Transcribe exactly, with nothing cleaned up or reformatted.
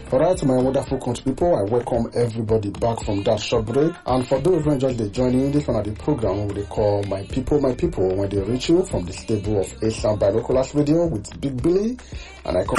Alright, my wonderful country people, I welcome everybody back from that short break. And for those who just they join in, this one of the program we they call My People, My People, when they reach you from the stable of Asian Binoculars Radio with Big Billy. And I come